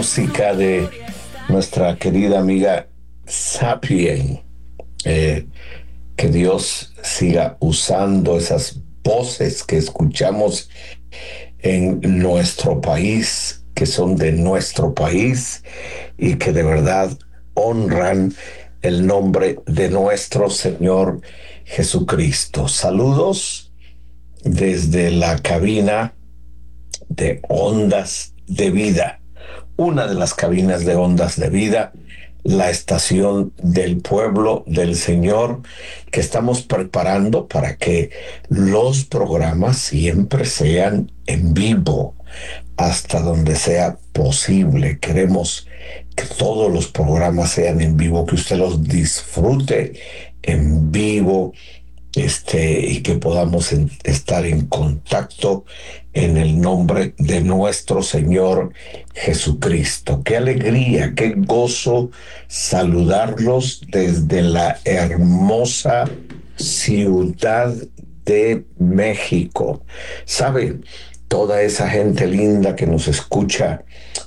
música de nuestra querida amiga Sapien. Que Dios siga usando esas voces que escuchamos en nuestro país, que son de nuestro país y que de verdad honran el nombre de nuestro Señor Jesucristo. Saludos desde la cabina de Ondas de Vida, una de las cabinas de Ondas de Vida, la estación del pueblo del Señor, que estamos preparando para que los programas siempre sean en vivo, hasta donde sea posible. Queremos que todos los programas sean en vivo, que usted los disfrute en vivo, y que podamos estar en contacto en el nombre de nuestro Señor Jesucristo. Qué alegría, qué gozo saludarlos desde la hermosa ciudad de México. ¿Saben? Toda esa gente linda que nos escucha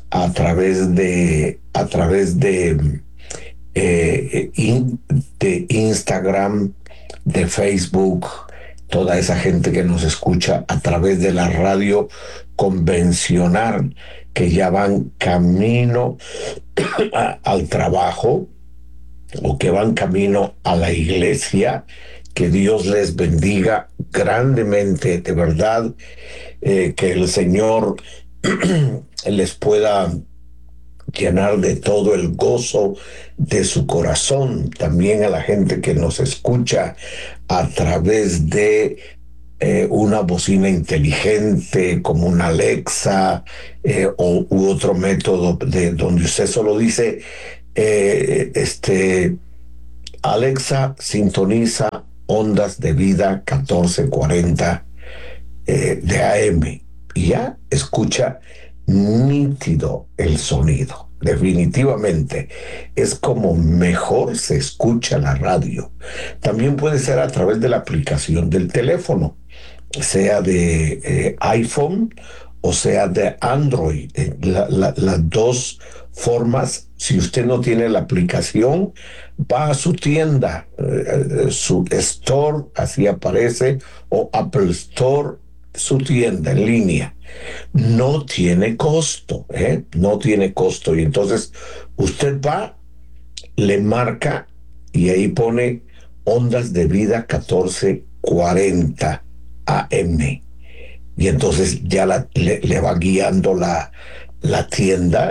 a través de Instagram, de Facebook, toda esa gente que nos escucha a través de la radio convencional, que ya van camino al trabajo o que van camino a la iglesia. Que Dios les bendiga grandemente, de verdad, que el Señor les pueda llenar de todo el gozo de su corazón. También a la gente que nos escucha a través de una bocina inteligente como una Alexa, u otro método de donde usted solo dice, Alexa, sintoniza Ondas de Vida 1440 de AM, y ya escucha nítido el sonido. Definitivamente es como mejor se escucha la radio. También puede ser a través de la aplicación del teléfono, sea de iPhone o sea de Android. Las dos formas. Si usted no tiene la aplicación, va a su tienda, su store, así aparece, o Apple Store, su tienda en línea. No tiene costo, no tiene costo. Y entonces usted va, le marca y ahí pone Ondas de Vida 1440 AM. Y entonces ya le va guiando la tienda,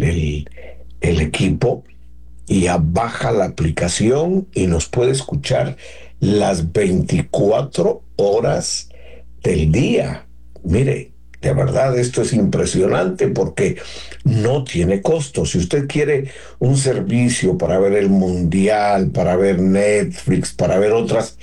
el equipo, y ya baja la aplicación y nos puede escuchar las 24 horas del día. Mire, de verdad esto es impresionante porque no tiene costo. Si usted quiere un servicio para ver el mundial, para ver Netflix, para ver otras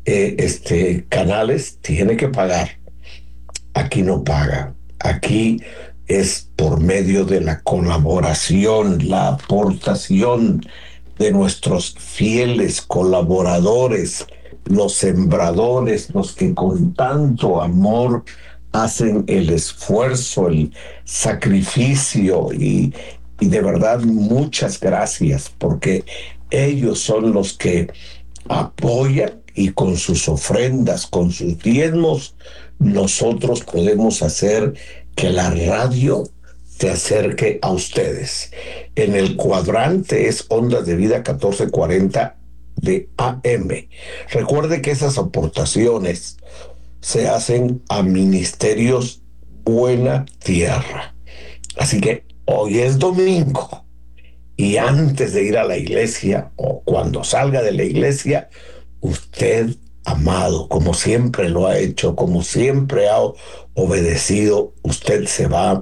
canales, tiene que pagar. Aquí no paga. Aquí es por medio de la colaboración, la aportación de nuestros fieles colaboradores, los sembradores, los que con tanto amor hacen el esfuerzo, el sacrificio, y de verdad muchas gracias, porque ellos son los que apoyan, y con sus ofrendas, con sus diezmos, nosotros podemos hacer que la radio se acerque a ustedes. En el cuadrante es Ondas de Vida 1440 de AM. Recuerde que esas aportaciones se hacen a Ministerios Buena Tierra. Así que hoy es domingo, y antes de ir a la iglesia o cuando salga de la iglesia, usted, amado, como siempre lo ha hecho, como siempre ha obedecido, usted se va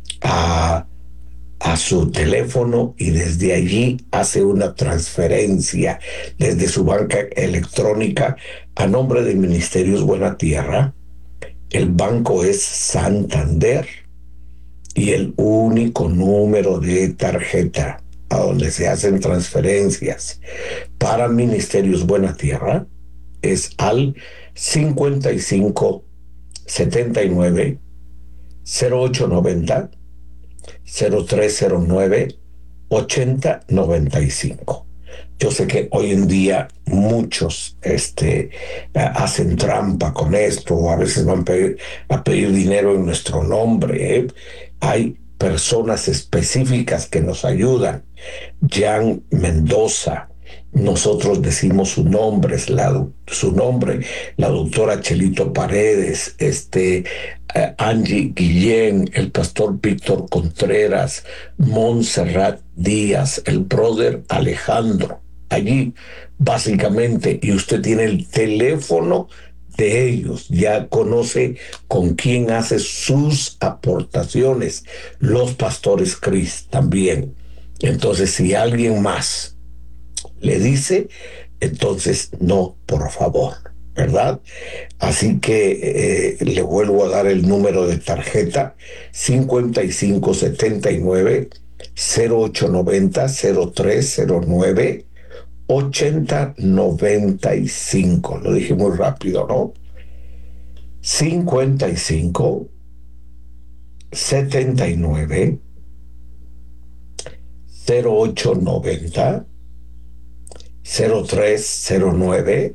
a su teléfono y desde allí hace una transferencia desde su banca electrónica a nombre de Ministerios Buena Tierra. El banco es Santander y el único número de tarjeta a donde se hacen transferencias para Ministerios Buena Tierra es al 55 79 0890 0309 8095. Yo sé que hoy en día muchos hacen trampa con esto, o a veces van a pedir dinero en nuestro nombre, ¿eh? Hay personas específicas que nos ayudan. Jan Mendoza, nosotros decimos su nombre, la doctora Chelito Paredes, Angie Guillén, el pastor Víctor Contreras, Montserrat Díaz, el brother Alejandro. Allí, básicamente, y usted tiene el teléfono de ellos, ya conoce con quién hace sus aportaciones, los pastores Cris también. Entonces, si alguien más le dice, entonces no, por favor, ¿verdad? Así que le vuelvo a dar el número de tarjeta: 5579 0890 0309 8095. Lo dije muy rápido, ¿no? 55 79 0890 0309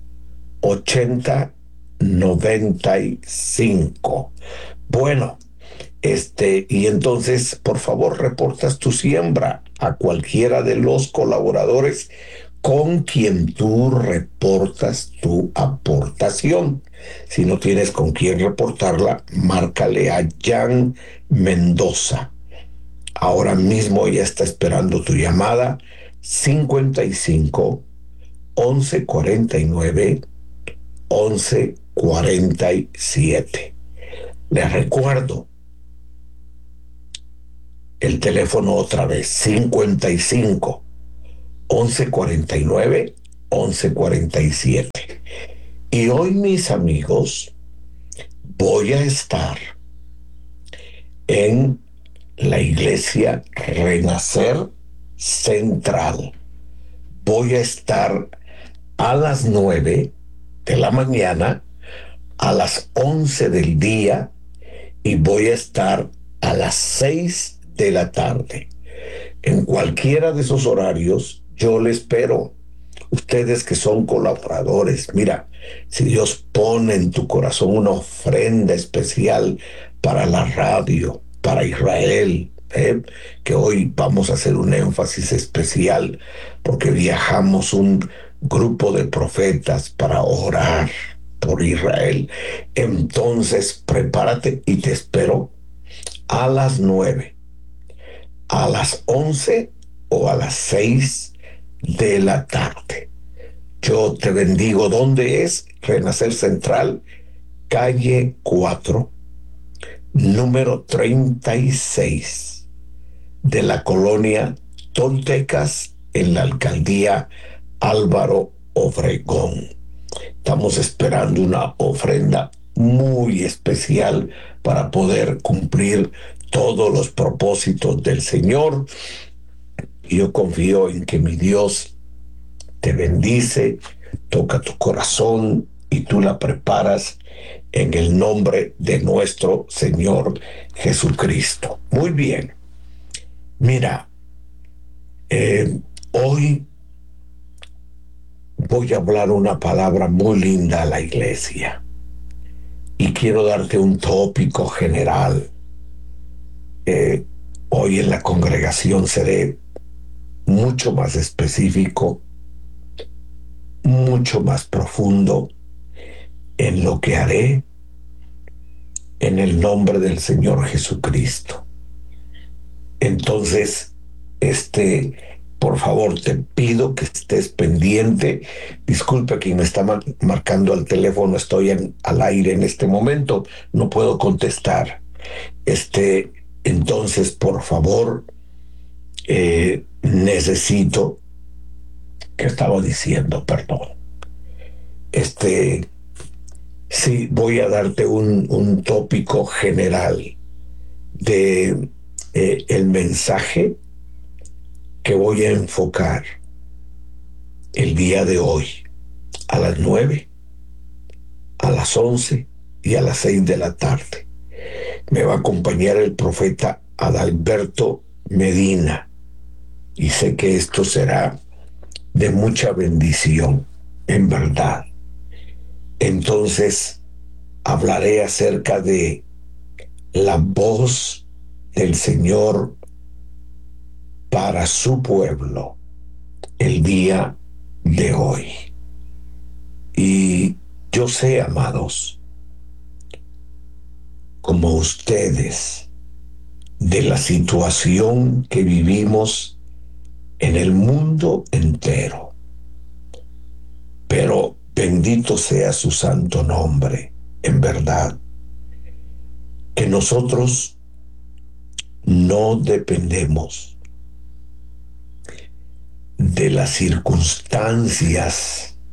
8095. Bueno, y entonces, por favor, reportas tu siembra a cualquiera de los colaboradores con quien tú reportas tu aportación. Si no tienes con quién reportarla, márcale a Jan Mendoza. Ahora mismo ya está esperando tu llamada: 55 11 49 11 47. Les recuerdo el teléfono otra vez: 55 11 49 11 47. Y hoy, mis amigos, voy a estar en la iglesia Renacer Central. Voy a estar a las 9 de la mañana, a las 11 del día, y voy a estar a las 6 de la tarde. En cualquiera de esos horarios, yo le espero. Ustedes que son colaboradores, mira, si Dios pone en tu corazón una ofrenda especial para la radio, para Israel, que hoy vamos a hacer un énfasis especial porque viajamos un grupo de profetas para orar por Israel. Entonces, prepárate y te espero a las 9, a las 11 o a las 6 de la tarde. Yo te bendigo. ¿Dónde es? Renacer Central, calle 4, número 36, de la colonia Toltecas, en la alcaldía Álvaro Obregón. Estamos esperando una ofrenda muy especial para poder cumplir todos los propósitos del Señor. Yo confío en que mi Dios te bendice, toca tu corazón y tú la preparas en el nombre de nuestro Señor Jesucristo. Muy bien. Mira, hoy voy a hablar una palabra muy linda a la iglesia y quiero darte un tópico general. Hoy en la congregación seré mucho más específico, mucho más profundo en lo que haré en el nombre del Señor Jesucristo. Entonces, por favor, te pido que estés pendiente. Disculpe quien me está marcando al teléfono, estoy al aire en este momento, no puedo contestar. Entonces, por favor, necesito, ¿qué estaba diciendo? Perdón. Sí, voy a darte un tópico general de el mensaje que voy a enfocar el día de hoy a las 9, a las 11 y a las 6 de la tarde. Me va a acompañar el profeta Adalberto Medina, y sé que esto será de mucha bendición, en verdad. Entonces, hablaré acerca de la voz del Señor para su pueblo el día de hoy. Y yo sé, amados, como ustedes, de la situación que vivimos en el mundo entero. Pero bendito sea su santo nombre, en verdad, que nosotros no dependemos de las circunstancias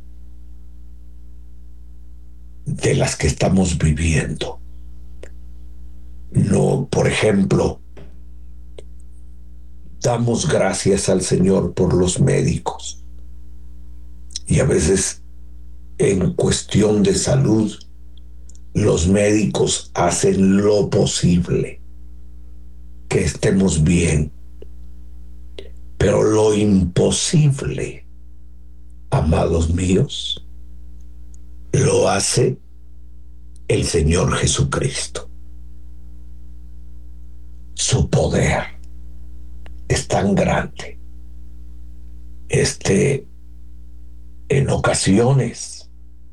de las que estamos viviendo. No, por ejemplo, damos gracias al Señor por los médicos y a veces en cuestión de salud los médicos hacen lo posible que estemos bien, pero lo imposible, amados míos, lo hace el Señor Jesucristo. Su poder es tan grande. En ocasiones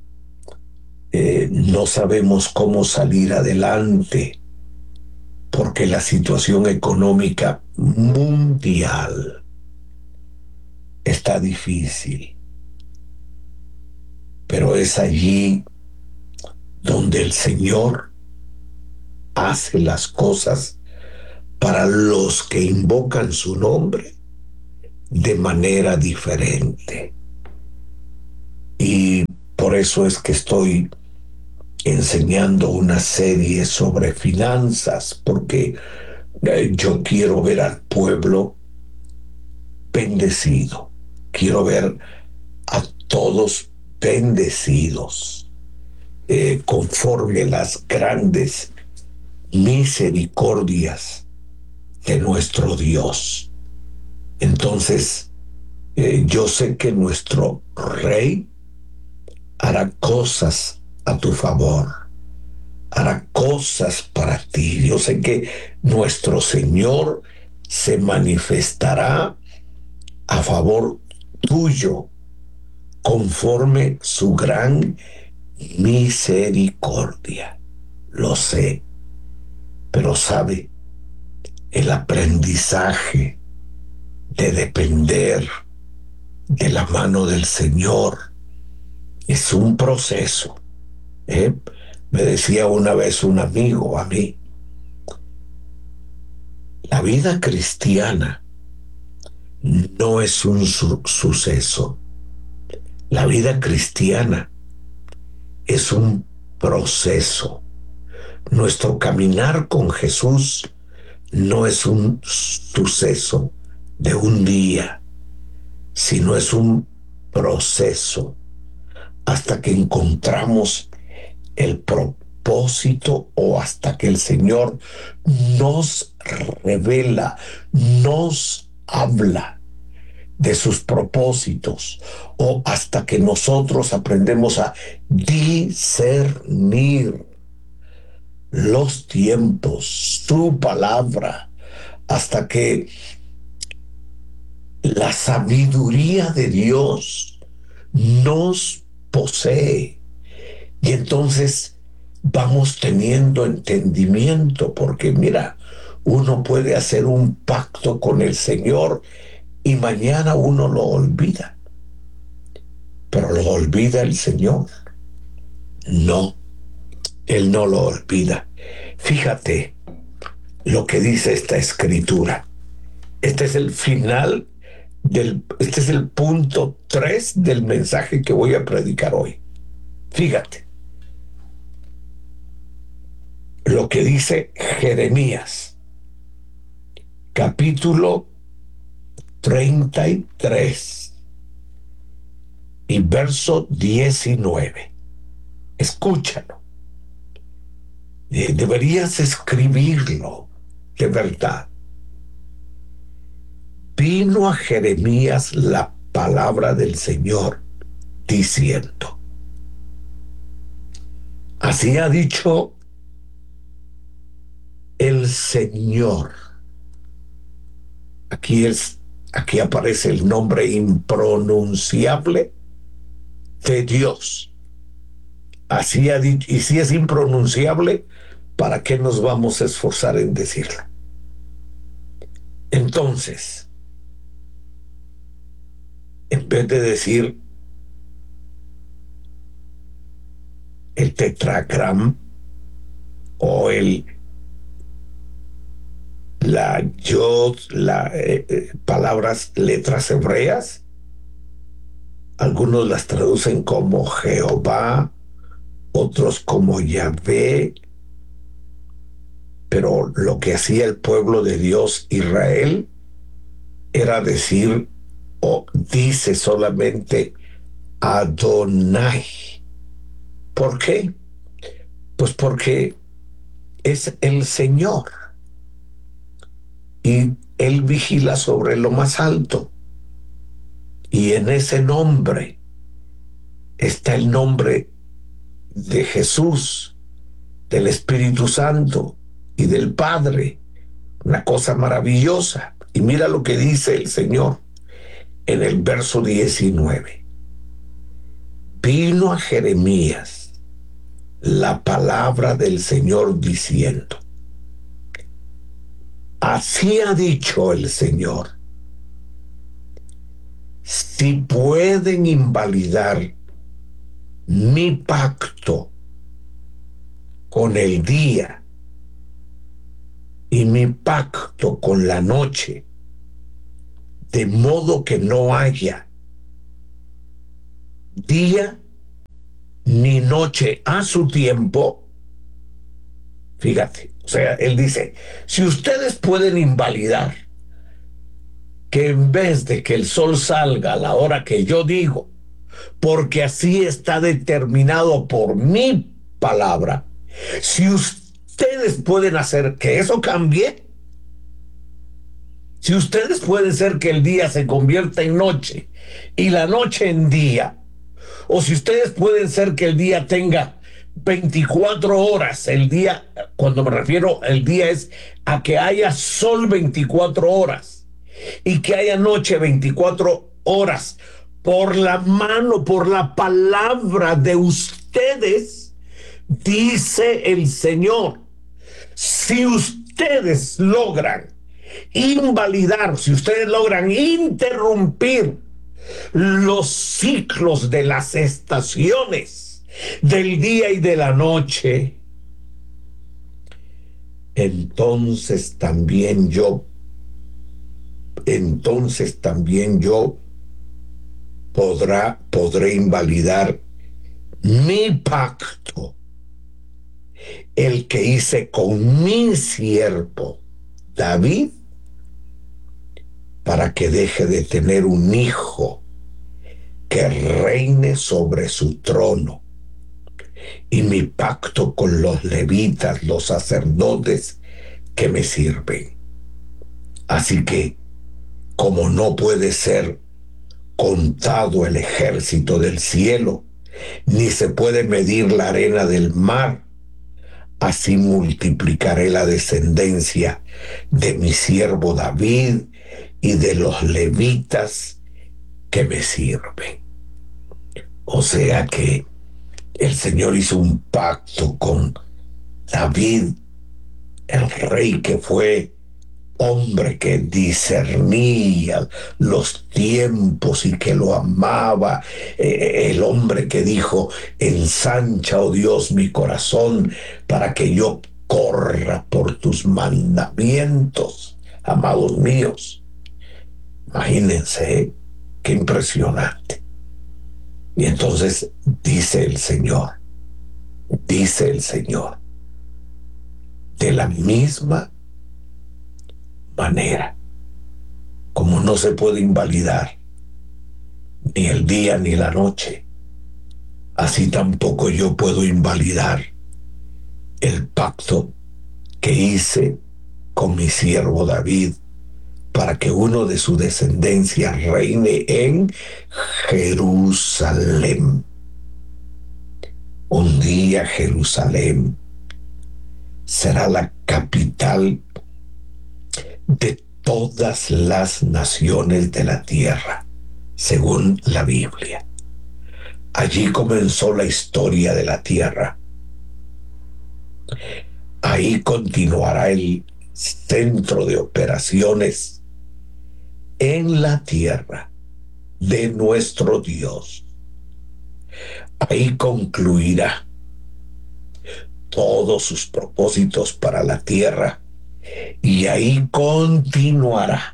no sabemos cómo salir adelante porque la situación económica mundial está difícil. Pero es allí donde el Señor hace las cosas para los que invocan su nombre de manera diferente. Y por eso es que estoy enseñando una serie sobre finanzas, porque yo quiero ver al pueblo bendecido. Quiero ver a todos bendecidos, conforme las grandes misericordias de nuestro Dios. Entonces, yo sé que nuestro Rey hará cosas a tu favor, hará cosas para ti. Yo sé que nuestro Señor se manifestará a favor tuyo conforme su gran misericordia. Lo sé, pero sabe, el aprendizaje de depender de la mano del Señor es un proceso. Me decía una vez un amigo a mí, la vida cristiana no es un suceso. La vida cristiana es un proceso. Nuestro caminar con Jesús no es un suceso de un día, sino es un proceso hasta que encontramos el propósito o hasta que el Señor nos revela, nos habla de sus propósitos, o hasta que nosotros aprendemos a discernir los tiempos, su palabra, hasta que la sabiduría de Dios nos posee. Y entonces vamos teniendo entendimiento, porque mira, uno puede hacer un pacto con el Señor y mañana uno lo olvida. Pero lo olvida el Señor. No, Él no lo olvida. Fíjate lo que dice esta escritura. Este es el final este es el punto 3 del mensaje que voy a predicar hoy. Fíjate lo que dice Jeremías, capítulo 33 y verso 19. Escúchalo. Deberías escribirlo. de verdad. Vino a Jeremías la palabra del Señor diciendo: así ha dicho el Señor. Aquí aparece el nombre impronunciable de Dios. Así ha dicho, y si es impronunciable, ¿para qué nos vamos a esforzar en decirla? Entonces, en vez de decir el tetragram o la yod, palabras, letras hebreas, algunos las traducen como Jehová, otros como Yahvé, pero lo que hacía el pueblo de Dios, Israel, era decir o dice solamente Adonai. ¿Por qué? Pues porque es el Señor y Él vigila sobre lo más alto, y en ese nombre está el nombre de Jesús, del Espíritu Santo y del Padre. Una cosa maravillosa. Y mira lo que dice el Señor en el verso 19. Vino a Jeremías la palabra del Señor diciendo: así ha dicho el Señor, si pueden invalidar mi pacto con el día y mi pacto con la noche, de modo que no haya día ni noche a su tiempo. Fíjate, o sea, él dice, si ustedes pueden invalidar que en vez de que el sol salga a la hora que yo digo, porque así está determinado por mi palabra, si ustedes pueden hacer que eso cambie, si ustedes pueden hacer que el día se convierta en noche y la noche en día, o si ustedes pueden hacer que el día tenga 24 horas, el día, cuando me refiero el día es a que haya sol 24 horas y que haya noche 24 horas, por la mano, por la palabra de ustedes, dice el Señor. Si ustedes logran invalidar, si ustedes logran interrumpir los ciclos de las estaciones del día y de la noche, entonces también yo podré invalidar mi pacto, el que hice con mi siervo David, para que deje de tener un hijo que reine sobre su trono, y mi pacto con los levitas, los sacerdotes que me sirven. Así que, como no puede ser contado el ejército del cielo, ni se puede medir la arena del mar, así multiplicaré la descendencia de mi siervo David y de los levitas que me sirven. O sea que el Señor hizo un pacto con David, el rey que fue hombre que discernía los tiempos y que lo amaba, el hombre que dijo: ensancha, oh Dios, mi corazón para que yo corra por tus mandamientos, amados míos. Imagínense, qué impresionante. Y entonces dice el Señor, de la misma manera como no se puede invalidar ni el día ni la noche, así tampoco yo puedo invalidar el pacto que hice con mi siervo David, para que uno de su descendencia reine en Jerusalén. Un día Jerusalén será la capital de todas las naciones de la tierra, según la Biblia. Allí comenzó la historia de la tierra. Ahí continuará el centro de operaciones en la tierra de nuestro Dios. Ahí concluirá todos sus propósitos para la tierra y ahí continuará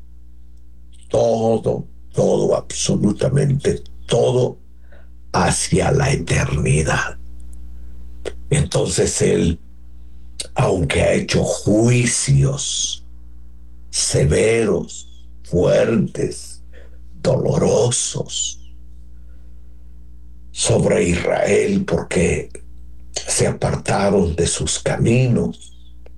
todo, absolutamente todo hacia la eternidad. Entonces Él, aunque ha hecho juicios severos, fuertes, dolorosos sobre Israel porque se apartaron de sus caminos,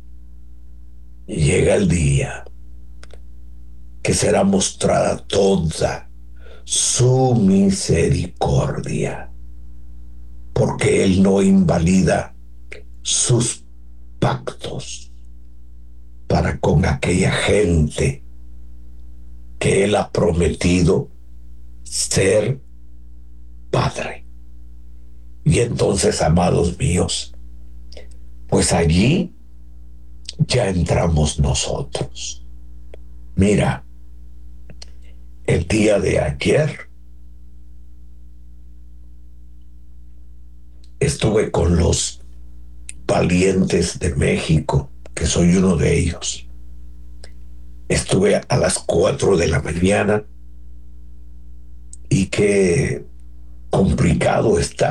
llega el día que será mostrada toda su misericordia, porque Él no invalida sus pactos para con aquella gente que Él ha prometido ser Padre. Y entonces, amados míos, pues allí ya entramos nosotros. Mira, el día de ayer estuve con los valientes de México, que soy uno de ellos. Estuve a las 4 de la mañana y qué complicado está